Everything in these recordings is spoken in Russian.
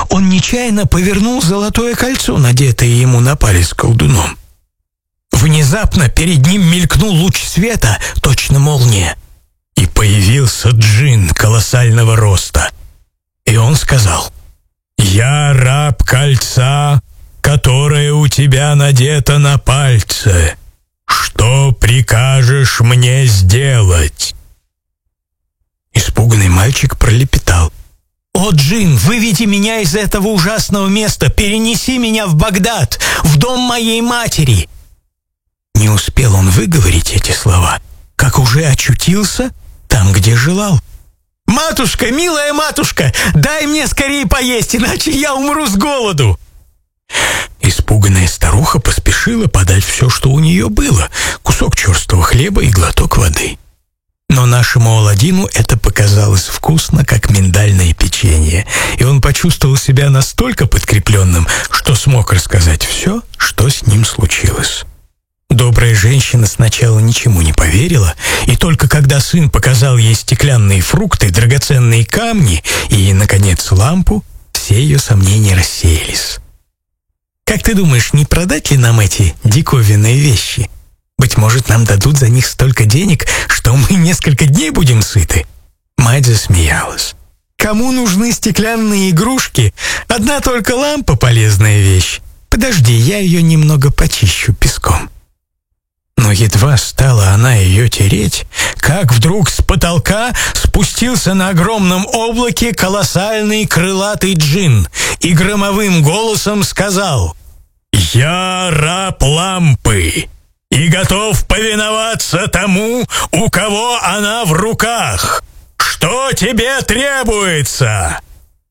он нечаянно повернул золотое кольцо, надетое ему на палец колдуном. Внезапно перед ним мелькнул луч света, точно молния, и появился джинн колоссального роста. И он сказал: «Я раб кольца, которое у тебя надето на пальце. Что прикажешь мне сделать?» Испуганный мальчик пролепетал: «О, джинн, выведи меня из этого ужасного места, перенеси меня в Багдад, в дом моей матери!» Не успел он выговорить эти слова, как уже очутился там, где желал. «Матушка, милая матушка, дай мне скорее поесть, иначе я умру с голоду!» Испуганная старуха поспешила подать все, что у нее было: кусок черствого хлеба и глоток воды. Но нашему Аладдину это показалось вкусно, как миндальное печенье, и он почувствовал себя настолько подкрепленным, что смог рассказать все, что с ним случилось. Добрая женщина сначала ничему не поверила, и только когда сын показал ей стеклянные фрукты, драгоценные камни и, наконец, лампу, все ее сомнения рассеялись. «Как ты думаешь, не продать ли нам эти диковинные вещи? Быть может, нам дадут за них столько денег, что мы несколько дней будем сыты?» Мать засмеялась. «Кому нужны стеклянные игрушки? Одна только лампа — полезная вещь. Подожди, я ее немного почищу песком». Но едва стала она ее тереть, как вдруг с потолка спустился на огромном облаке колоссальный крылатый джинн и громовым голосом сказал: «Я раб лампы и готов повиноваться тому, у кого она в руках. Что тебе требуется?»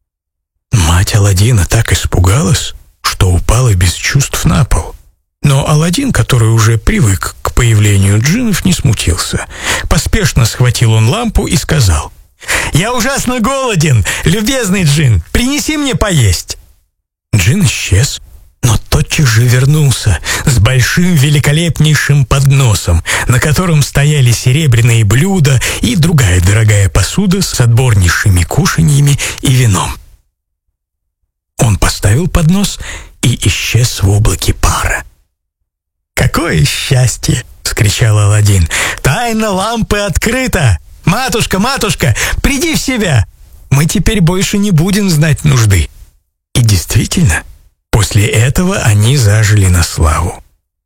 Мать Аладдина так испугалась, что упала без чувств на пол. Но Аладдин, который уже привык к появлению джиннов, не смутился. Поспешно схватил он лампу и сказал: «Я ужасно голоден, любезный джинн, принеси мне поесть». Джинн исчез, но тотчас же вернулся с большим великолепнейшим подносом, на котором стояли серебряные блюда и другая дорогая посуда с отборнейшими кушаньями и вином. Он поставил поднос и исчез в облаке пара. «Какое счастье!» — вскричал Аладдин. «Тайна лампы открыта! Матушка, матушка, приди в себя! Мы теперь больше не будем знать нужды». И действительно, после этого они зажили на славу.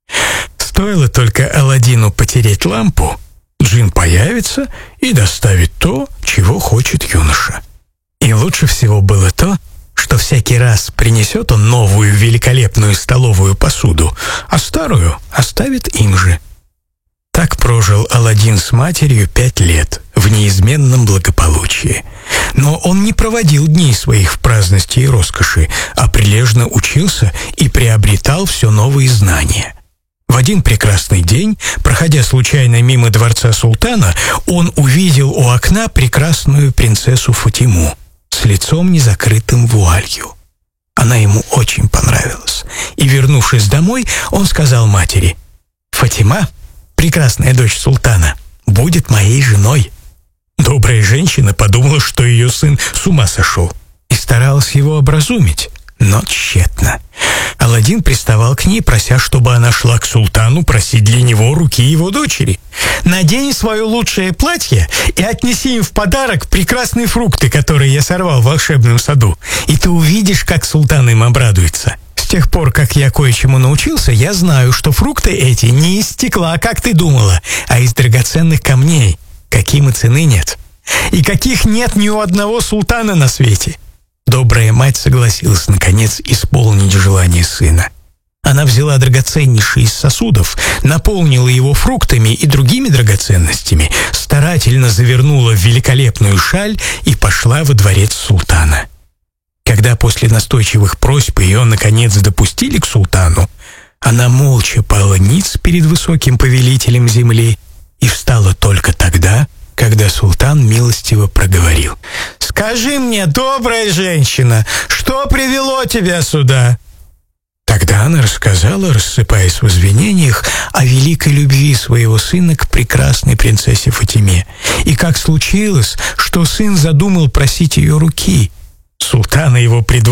Стоило только Аладдину потереть лампу, джинн появится и доставит то, чего хочет юноша. И лучше всего было то, что всякий раз принесет он новую великолепную столовую посуду, а старую оставит им же. Так прожил Аладдин с матерью 5 лет в неизменном благополучии. Но он не проводил дней своих в праздности и роскоши, а прилежно учился и приобретал все новые знания. В один прекрасный день, проходя случайно мимо дворца султана, он увидел у окна прекрасную принцессу Фатиму с лицом незакрытым вуалью. Она ему очень понравилась, и, вернувшись домой, он сказал матери: «Фатима, прекрасная дочь султана, будет моей женой». Добрая женщина подумала, что ее сын с ума сошел, и старалась его образумить, но тщетно. Аладдин приставал к ней, прося, чтобы она шла к султану просить для него руки его дочери. «Надень свое лучшее платье и отнеси им в подарок прекрасные фрукты, которые я сорвал в волшебном саду, и ты увидишь, как султан им обрадуется. С тех пор, как я кое-чему научился, я знаю, что фрукты эти не из стекла, как ты думала, а из драгоценных камней, каким и цены нет, и каких нет ни у одного султана на свете». Добрая мать согласилась, наконец, исполнить желание сына. Она взяла драгоценнейший из сосудов, наполнила его фруктами и другими драгоценностями, старательно завернула в великолепную шаль и пошла во дворец султана. Когда после настойчивых просьб ее, наконец, допустили к султану, она молча пала ниц перед высоким повелителем земли и встала только тогда, когда султан милостиво проговорил: «Скажи мне, добрая женщина, что привело тебя сюда?» Тогда она рассказала, рассыпаясь в извинениях, о великой любви своего сына к прекрасной принцессе Фатиме, и как случилось, что сын задумал просить ее руки. Султан и его